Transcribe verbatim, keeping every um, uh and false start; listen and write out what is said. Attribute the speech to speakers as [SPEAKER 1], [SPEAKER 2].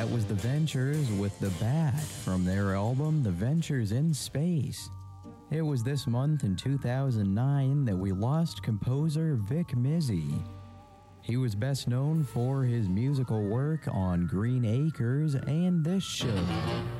[SPEAKER 1] That was The Ventures with The Bat from their album The Ventures in Space. It was this month in two thousand nine that we lost composer Vic Mizzy. He was best known for his musical work on Green Acres and this show.